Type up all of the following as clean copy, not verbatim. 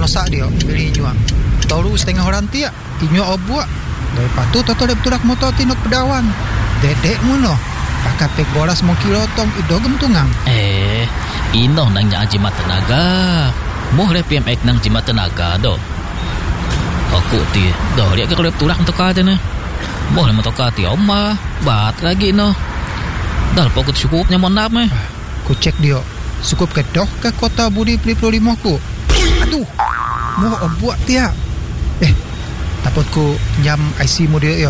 nosak dia pilih inyo tahu setengah orang tiak inyo obuak dari patu toto lep tudak motor tinok pedawan dedek muno pakai pek boras mau kilotong idogem tungang ino nang nya jimat tenaga moh le PMX nang jimat tenaga do aku ti do dia ke lep tudak untuk aja ne moh le motor ti oma bat lagi no dal pokok cukupnya mon nap meh ku cek dia cukup ke doh ke kota Budi 55 ku aduh mau obuak tiak takut ku jam IC mu dia yo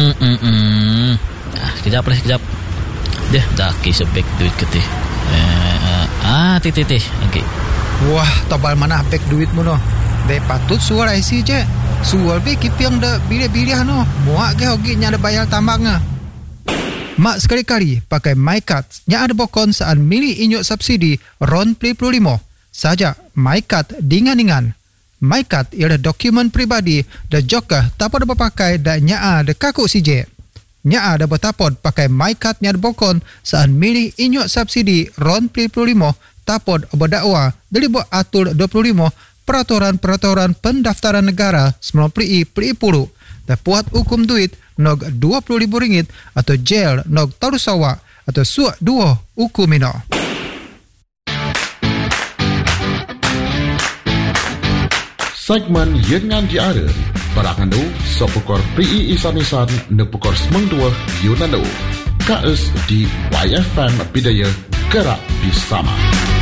sekejap deh dah kisah back duit ke teh teh okay. Wah tobal mana back duit mu no be patut suar IC je suar be kipiang da bilih-bilih no muak ke hogi nya ada bayar tambangnya mak sekali-kali pakai MyCard nya ada bokon saan milih inyuk subsidi RON 55 saja MyCard dingan-dingan MyCard ialah dokumen pribadi dan juga tapod berpakai dan nya ada kaku CJ nya ada bertapod pakai MyCard nya ada bokon saan milih inyuk subsidi RON 55 tapod berdakwa dari buat atur 25 peraturan pendaftaran negara 90 dan puat hukum duit nog RM20,000 atau jail nog tarusawa atau suak 2 hukum ino. Segmen Yengan Diara Barangandu Sopukor PI Isanisan Nepukor Semengdua Yunandu KS di YFM Bidaya Gerak Bersama.